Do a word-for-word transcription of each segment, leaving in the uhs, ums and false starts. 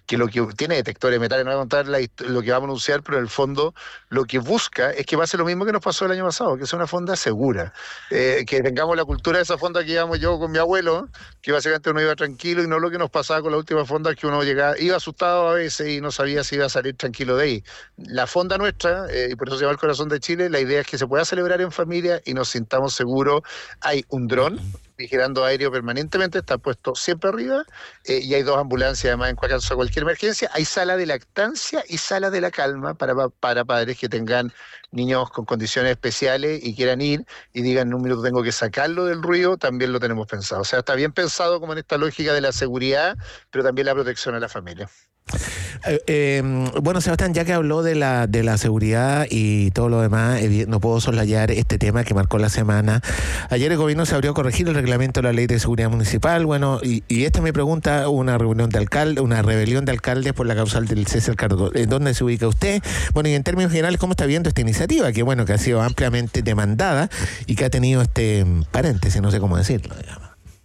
que lo que tiene detectores de metales, no voy a contar la, lo que vamos a anunciar, pero en el fondo lo que busca es que pase lo mismo que nos pasó el año pasado, que sea una fonda segura, eh, que tengamos la cultura de esa fonda que íbamos yo con mi abuelo, que básicamente uno iba tranquilo y no lo que nos pasaba con la última fonda, que uno llegaba, iba asustado a veces y no sabía si iba a salir tranquilo de ahí. La fonda nuestra, eh, y por eso se llama el Corazón de Chile, la idea es que se pueda celebrar en familia y nos sintamos seguros. Hay un dron vigilando aéreo permanentemente, está puesto siempre arriba, eh, y hay dos ambulancias además en caso de cualquier emergencia. Hay sala de lactancia y sala de la calma para, para padres que tengan niños con condiciones especiales y quieran ir y digan en un minuto tengo que sacarlo del ruido, también lo tenemos pensado. O sea, está bien pensado como en esta lógica de la seguridad, pero también la protección a la familia. Eh, eh, bueno, Sebastián, ya que habló de la de la seguridad y todo lo demás, eh, no puedo soslayar este tema que marcó la semana. Ayer el gobierno se abrió a corregir el reglamento de la Ley de Seguridad Municipal. Bueno, y, y esta es mi pregunta, una reunión de alcalde, una rebelión de alcaldes por la causal del cese del cargo. ¿En dónde se ubica usted? Bueno, y en términos generales, ¿cómo está viendo esta iniciativa? Que bueno, que ha sido ampliamente demandada y que ha tenido este paréntesis, no sé cómo decirlo, digamos.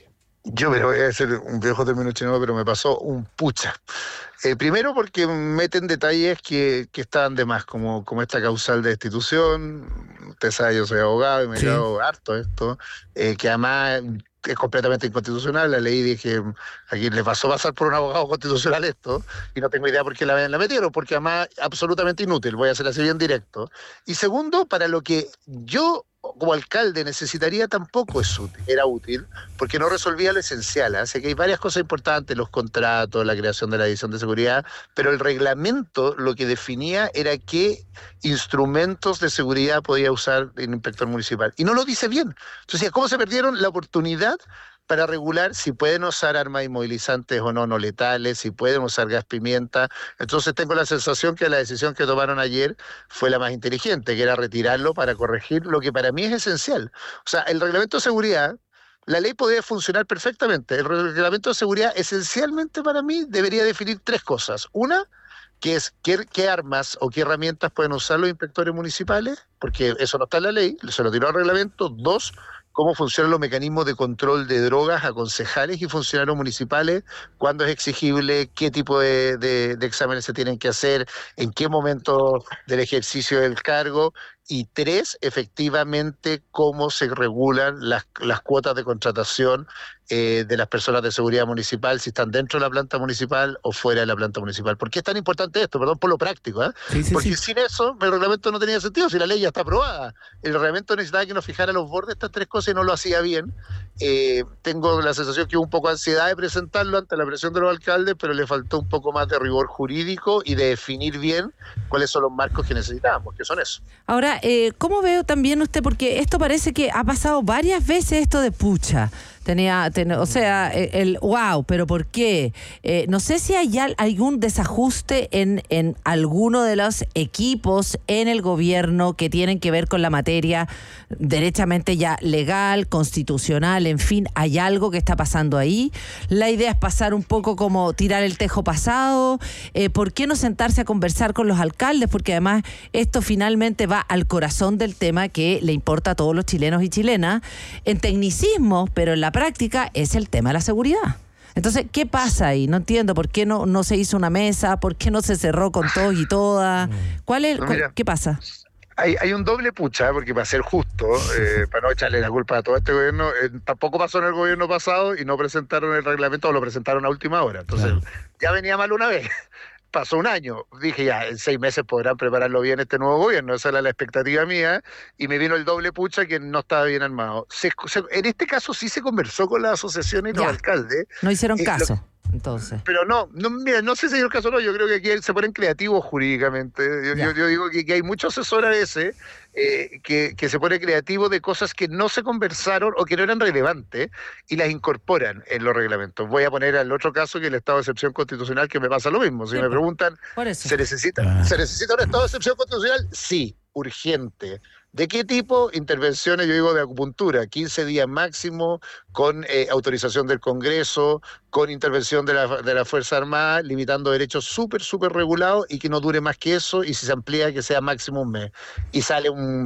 Yo me voy a hacer un viejo término chino, pero me pasó un pucha. Eh, primero porque meten detalles que, que estaban de más, como, como esta causal de destitución. Usted sabe, yo soy abogado y me he Sí. quedado harto esto, eh, que además es completamente inconstitucional. La ley dije, aquí le pasó a pasar por un abogado constitucional esto, y no tengo idea por qué la, la metieron, porque además absolutamente inútil, voy a hacer así bien directo. Y segundo, para lo que yo como alcalde necesitaría tampoco es útil, era útil, porque no resolvía lo esencial. Así que hay varias cosas importantes, los contratos, la creación de la división de seguridad, pero el reglamento lo que definía era qué instrumentos de seguridad podía usar el inspector municipal. Y no lo dice bien. Entonces, ¿cómo se perdieron la oportunidad para regular si pueden usar armas inmovilizantes o no, no letales, si pueden usar gas pimienta? Entonces tengo la sensación que la decisión que tomaron ayer fue la más inteligente, que era retirarlo para corregir lo que para mí es esencial. O sea, el reglamento de seguridad, la ley podría funcionar perfectamente. El reglamento de seguridad esencialmente para mí debería definir tres cosas. Una, que es qué, qué armas o qué herramientas pueden usar los inspectores municipales, porque eso no está en la ley, se lo tiró al reglamento. Dos, cómo funcionan los mecanismos de control de drogas a concejales y funcionarios municipales, cuándo es exigible, qué tipo de, de, de exámenes se tienen que hacer, en qué momento del ejercicio del cargo. Y tres, efectivamente, cómo se regulan las, las cuotas de contratación eh, de las personas de seguridad municipal, si están dentro de la planta municipal o fuera de la planta municipal. ¿Por qué es tan importante esto? Perdón por lo práctico, ¿eh? Sí, sí, Porque sí. sin eso el reglamento no tenía sentido, si la ley ya está aprobada. El reglamento necesitaba que nos fijara los bordes de estas tres cosas y no lo hacía bien. Eh, tengo la sensación que hubo un poco de ansiedad de presentarlo ante la presión de los alcaldes, pero le faltó un poco más de rigor jurídico y de definir bien cuáles son los marcos que necesitábamos, que son eso. Ahora, eh, ¿cómo veo también usted? Porque esto parece que ha pasado varias veces esto de pucha. Tenía, ten, o sea, el, el wow, pero ¿por qué? Eh, no sé si hay al, algún desajuste en, en alguno de los equipos en el gobierno que tienen que ver con la materia derechamente ya legal, constitucional, en fin, ¿hay algo que está pasando ahí? La idea es pasar un poco como tirar el tejo pasado. Eh, ¿Por qué no sentarse a conversar con los alcaldes? Porque además esto finalmente va al corazón del tema que le importa a todos los chilenos y chilenas, en tecnicismo, pero en la práctica es el tema de la seguridad. Entonces, ¿qué pasa ahí? No entiendo por qué no, no se hizo una mesa, por qué no se cerró con todos y todas. ¿Cuál es, Pues mira, cuál, ¿Qué pasa? Hay, hay un doble pucha, porque para ser justo, eh, para no echarle la culpa a todo este gobierno, eh, tampoco pasó en el gobierno pasado y no presentaron el reglamento o lo presentaron a última hora. Entonces, claro, ya venía mal una vez. Pasó un año, dije ya, en seis meses podrán prepararlo bien este nuevo gobierno, esa era la expectativa mía, y me vino el doble pucha que no estaba bien armado. Se, se, en este caso sí se conversó con las asociaciones y los alcaldes. No hicieron eh, caso. Lo, entonces. Pero no, no, mira, no sé si es el caso o no, yo creo que aquí se ponen creativos jurídicamente. Yo, yo, yo digo que, que hay mucho asesor a veces eh, que, que se pone creativo de cosas que no se conversaron o que no eran relevantes y las incorporan en los reglamentos. Voy a poner al otro caso, que el estado de excepción constitucional, que me pasa lo mismo. Si sí, me preguntan, ¿se necesita, ah. ¿se necesita un estado de excepción constitucional? Sí, urgente. ¿De qué tipo? Intervenciones, yo digo, de acupuntura, quince días máximo, con eh, autorización del Congreso, con intervención de la, de la Fuerza Armada, limitando derechos súper, súper regulados y que no dure más que eso, y si se amplía, que sea máximo un mes. Y sale un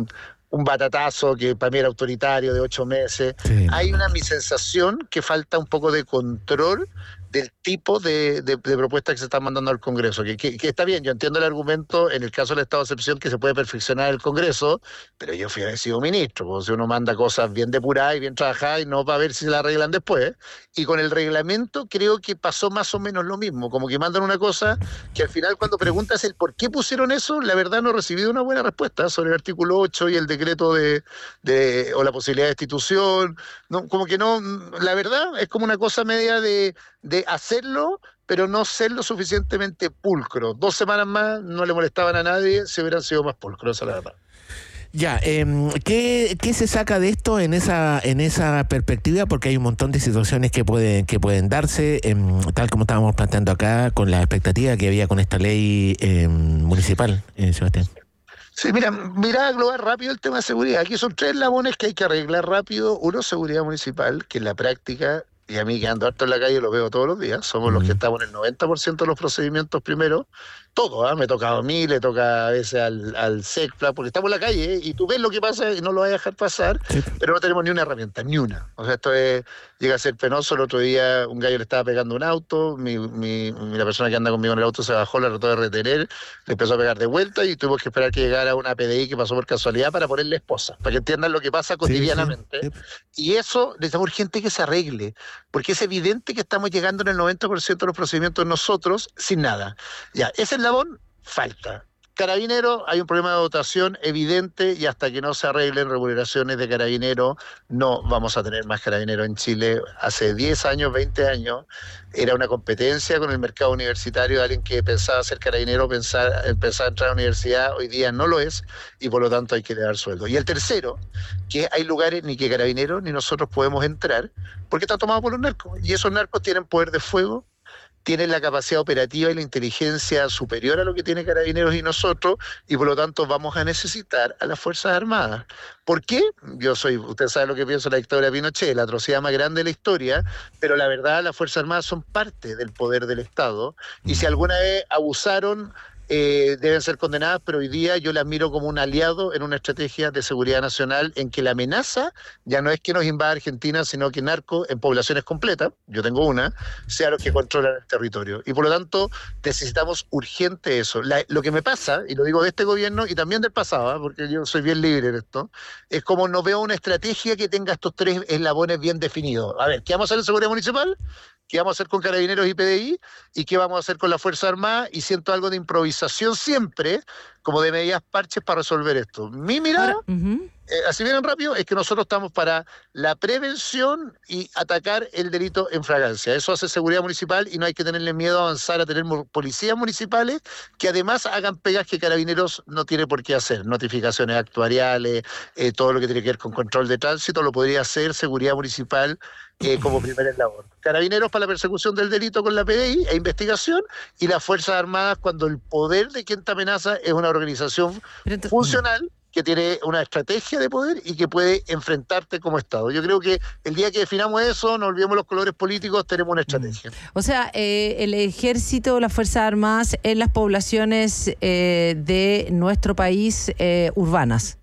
un batatazo que para mí era autoritario de ocho meses. Sí. Hay una mi sensación que falta un poco de control del tipo de, de, de propuestas que se están mandando al Congreso, que, que, que está bien, yo entiendo el argumento en el caso del estado de excepción que se puede perfeccionar el Congreso, pero yo fui a haber sido ministro, porque si uno manda cosas bien depuradas y bien trabajadas y no para ver si la arreglan después, y con el reglamento creo que pasó más o menos lo mismo, como que mandan una cosa que al final cuando preguntas el por qué pusieron eso, la verdad no he recibido una buena respuesta sobre el artículo ocho y el decreto de, de o la posibilidad de destitución, no, como que no, la verdad es como una cosa media de de hacerlo, pero no ser lo suficientemente pulcro. Dos semanas más no le molestaban a nadie, si hubieran sido más pulcros, esa es la verdad. Ya, eh, ¿qué, ¿qué se saca de esto en esa en esa perspectiva? Porque hay un montón de situaciones que pueden que pueden darse, eh, tal como estábamos planteando acá, con la expectativa que había con esta ley eh, municipal, eh, Sebastián. Sí, mira, mira a global rápido el tema de seguridad. Aquí son tres eslabones que hay que arreglar rápido. Uno, seguridad municipal, que en la práctica, y a mí que ando harto en la calle lo veo todos los días, somos mm. los que estamos en el noventa por ciento de los procedimientos primero, todo, ¿eh? Me toca a mí, le toca a veces al, al SECPLA, porque estamos en la calle, ¿eh? Y tú ves lo que pasa y no lo vas a dejar pasar, sí. Pero no tenemos ni una herramienta, ni una. O sea, esto es, llega a ser penoso. El otro día un gallo le estaba pegando un auto, mi, mi, la persona que anda conmigo en el auto se bajó, la trató de retener, le empezó a pegar de vuelta y tuvimos que esperar que llegara una P D I que pasó por casualidad para ponerle esposa, para que entiendan lo que pasa cotidianamente. Sí, sí, sí. Y eso necesitamos gente que se arregle, porque es evidente que estamos llegando en el noventa por ciento de los procedimientos nosotros sin nada. Ya, ese eslabón falta. Carabineros, hay un problema de dotación evidente y hasta que no se arreglen remuneraciones de carabineros no vamos a tener más carabineros en Chile. Hace diez años, veinte años, era una competencia con el mercado universitario de alguien que pensaba ser carabinero, pensaba, pensaba entrar a la universidad, hoy día no lo es y por lo tanto hay que le dar sueldo. Y el tercero, que hay lugares ni que carabineros ni nosotros podemos entrar porque está tomado por los narcos y esos narcos tienen poder de fuego, tienen la capacidad operativa y la inteligencia superior a lo que tiene Carabineros y nosotros, y por lo tanto vamos a necesitar a las Fuerzas Armadas. ¿Por qué? Yo soy, usted sabe lo que pienso de la dictadura de Pinochet, la atrocidad más grande de la historia, pero la verdad las Fuerzas Armadas son parte del poder del Estado, y si alguna vez abusaron, Eh, deben ser condenadas, pero hoy día yo las miro como un aliado en una estrategia de seguridad nacional en que la amenaza ya no es que nos invada Argentina, sino que narco en poblaciones completas, yo tengo una, sea los que controlan el territorio. Y por lo tanto necesitamos urgente eso. La, lo que me pasa, y lo digo de este gobierno y también del pasado, ¿eh? Porque yo soy bien libre en esto, es como no veo una estrategia que tenga estos tres eslabones bien definidos. A ver, ¿qué vamos a hacer en seguridad municipal? ¿Qué vamos a hacer con Carabineros y P D I? ¿Y qué vamos a hacer con la Fuerza Armada? Y siento algo de improvisación siempre, como de medidas parches para resolver esto. Mi mirada, Ahora, uh-huh. eh, así bien rápido, es que nosotros estamos para la prevención y atacar el delito en fragancia. Eso hace seguridad municipal y no hay que tenerle miedo a avanzar a tener policías municipales que además hagan pegas que Carabineros no tiene por qué hacer. Notificaciones actuariales, eh, todo lo que tiene que ver con control de tránsito, lo podría hacer seguridad municipal Eh, como primer eslabón. Carabineros para la persecución del delito con la P D I e investigación, y las Fuerzas Armadas cuando el poder de quien te amenaza es una organización ent- funcional que tiene una estrategia de poder y que puede enfrentarte como Estado. Yo creo que el día que definamos eso, no olvidemos los colores políticos, tenemos una estrategia. O sea, eh, el ejército, las Fuerzas Armadas en las poblaciones eh, de nuestro país eh, urbanas.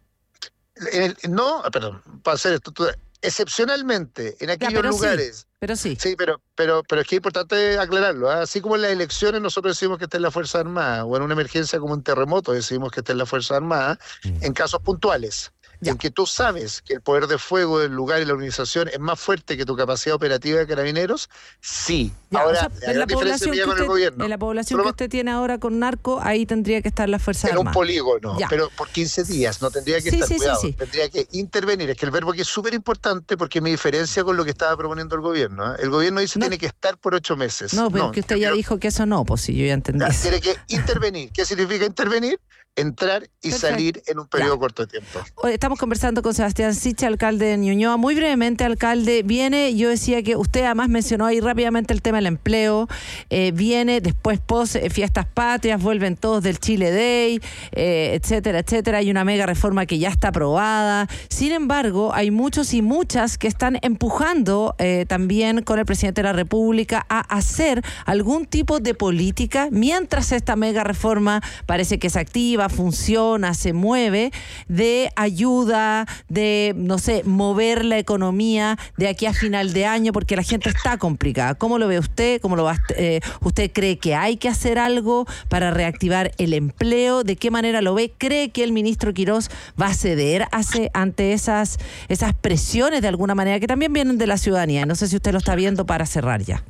El, no, perdón, para hacer esto... Tú, excepcionalmente en aquellos ya, lugares. Sí, pero sí. Sí, pero, pero, pero es que es importante aclararlo. ¿eh? Así como en las elecciones nosotros decimos que está en la Fuerza Armada, o en una emergencia como un terremoto decimos que está en la Fuerza Armada, mm. en casos puntuales. Ya. En que tú sabes que el poder de fuego del lugar y la organización es más fuerte que tu capacidad operativa de Carabineros, sí. Ya, ahora, o sea, en la población, que usted, gobierno, en la población que usted tiene ahora con narco, ahí tendría que estar la Fuerza Armada. En un polígono, ya. Pero por quince días, no tendría que sí, estar sí, cuidado, sí, sí. tendría que intervenir. Es que el verbo aquí es súper importante porque me diferencia con lo que estaba proponiendo el gobierno. ¿eh? El gobierno dice que no. tiene que estar por ocho meses. No, pero no, que usted ya dijo que eso no, pues sí, yo ya entendí. Ya, tiene que intervenir. ¿Qué significa intervenir? Entrar y Perfecto. Salir en un periodo ya. corto de tiempo. Hoy estamos conversando con Sebastián Sichel, alcalde de Ñuñoa. Muy brevemente, alcalde, viene, yo decía que usted además mencionó ahí rápidamente el tema del empleo, eh, viene después post eh, fiestas patrias, vuelven todos del Chile Day, eh, etcétera, etcétera. Hay una mega reforma que ya está aprobada. Sin embargo, hay muchos y muchas que están empujando eh, también con el presidente de la República a hacer algún tipo de política mientras esta mega reforma parece que es activa, política funciona, se mueve, de ayuda, de, no sé, mover la economía de aquí a final de año, porque la gente está complicada. ¿Cómo lo ve usted? ¿Cómo lo va, eh, ¿Usted cree que hay que hacer algo para reactivar el empleo? ¿De qué manera lo ve? ¿Cree que el ministro Quirós va a ceder hace, ante esas, esas presiones de alguna manera que también vienen de la ciudadanía? No sé si usted lo está viendo para cerrar ya.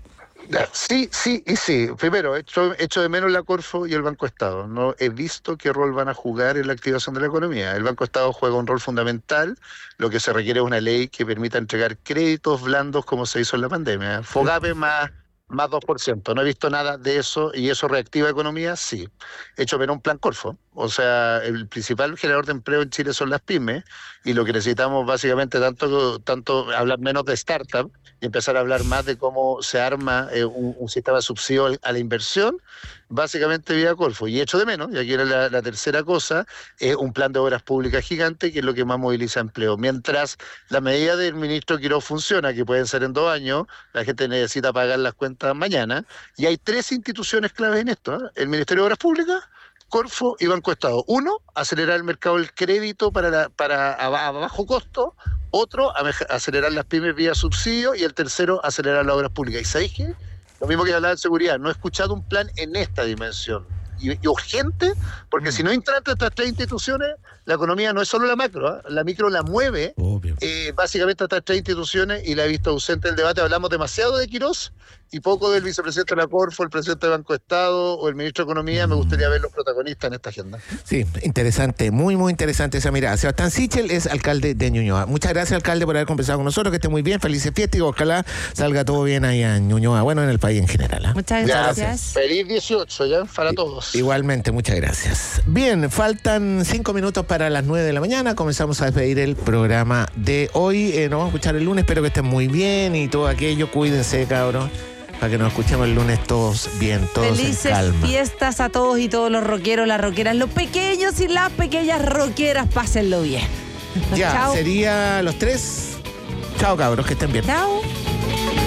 Sí, sí y sí. Primero, echo, echo de menos la Corfo y el Banco Estado. No he visto qué rol van a jugar en la activación de la economía. El Banco Estado juega un rol fundamental. Lo que se requiere es una ley que permita entregar créditos blandos como se hizo en la pandemia. FOGAPE más, más dos por ciento. No he visto nada de eso y eso reactiva economía, sí. Echo de menos un plan Corfo. O sea, el principal generador de empleo en Chile son las pymes y lo que necesitamos básicamente tanto, tanto hablar menos de startup y empezar a hablar más de cómo se arma eh, un, un sistema de subsidio a la inversión, básicamente vía Corfo. Y echo de menos, y aquí era la, la tercera cosa, es eh, un plan de obras públicas gigante, que es lo que más moviliza empleo. Mientras la medida del ministro Quirós funciona, que pueden ser en dos años, la gente necesita pagar las cuentas mañana, y hay tres instituciones claves en esto, ¿eh? El Ministerio de Obras Públicas, Corfo y Banco Estado. Uno, acelerar el mercado del crédito para, la, para a, a bajo costo. Otro, a acelerar las pymes vía subsidio. Y el tercero, acelerar las obras públicas. ¿Y sabéis qué? Lo mismo que hablaba de seguridad. No he escuchado un plan en esta dimensión. Y, y urgente, porque mm. si no entran estas tres instituciones, la economía no es solo la macro, ¿eh? La micro la mueve eh, básicamente estas tres instituciones y la he visto ausente del debate. Hablamos demasiado de Quirós y poco del vicepresidente de la Corfo, el presidente del Banco de Estado o el ministro de Economía. Me gustaría ver los protagonistas en esta agenda. Sí, interesante, muy, muy interesante esa mirada. Sebastián Sichel es alcalde de Ñuñoa. Muchas gracias, alcalde, por haber conversado con nosotros, que esté muy bien, felices fiestas y ojalá salga todo bien ahí en Ñuñoa, bueno, en el país en general. ¿eh? Muchas gracias. gracias. Feliz dieciocho ya para todos. Igualmente, muchas gracias. Bien, faltan cinco minutos para las nueve de la mañana. Comenzamos a despedir el programa de hoy. Eh, nos vamos a escuchar el lunes. Espero que estén muy bien y todo aquello. Cuídense, cabros, para que nos escuchemos el lunes todos bien, todos Felices en calma. Fiestas a todos y todos los rockeros, las rockeras, los pequeños y las pequeñas rockeras. Pásenlo bien. Ya, Chao. sería los tres. Chao, cabros, que estén bien. Chao.